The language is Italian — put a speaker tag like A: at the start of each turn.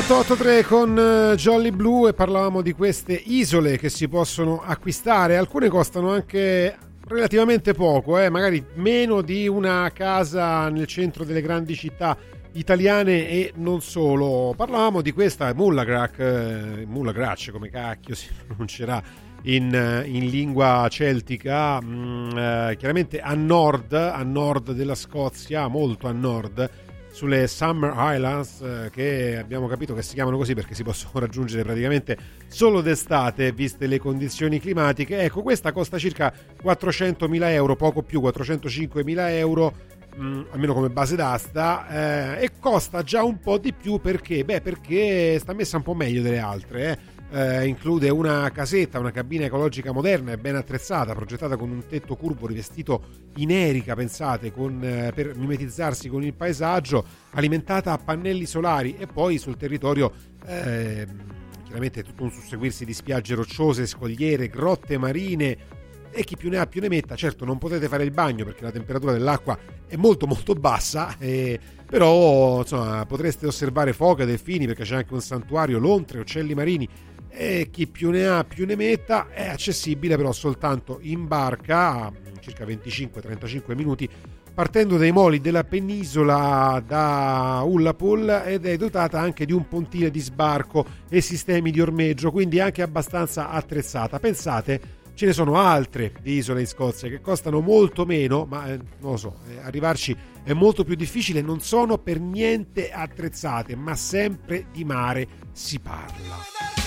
A: 883 con Jolly Blue, e parlavamo di queste isole che si possono acquistare. Alcune costano anche relativamente poco, magari meno di una casa nel centro delle grandi città italiane e non solo. Parlavamo di questa Mullagrach, come cacchio si pronuncerà in lingua celtica, chiaramente a nord della Scozia, molto a nord, sulle Summer Highlands, che abbiamo capito che si chiamano così perché si possono raggiungere praticamente solo d'estate viste le condizioni climatiche. Ecco, questa costa circa 400.000 euro, poco più, 405.000 euro, almeno come base d'asta, e costa già un po' di più perché sta messa un po' meglio delle altre. Include una casetta, una cabina ecologica moderna e ben attrezzata, progettata con un tetto curvo rivestito in erica, pensate, per mimetizzarsi con il paesaggio, alimentata a pannelli solari, e poi sul territorio chiaramente tutto un susseguirsi di spiagge rocciose, scogliere, grotte marine, e chi più ne ha più ne metta. Certo, non potete fare il bagno perché la temperatura dell'acqua è molto molto bassa, però insomma potreste osservare foche, delfini, perché c'è anche un santuario, lontre, uccelli marini, e chi più ne ha più ne metta. È accessibile però soltanto in barca, circa 25-35 minuti, partendo dai moli della penisola da Ullapool, ed è dotata anche di un pontile di sbarco e sistemi di ormeggio, quindi anche abbastanza attrezzata. Pensate, ce ne sono altre di isole in Scozia che costano molto meno, ma non lo so, arrivarci è molto più difficile. Non sono per niente attrezzate, ma sempre di mare si parla.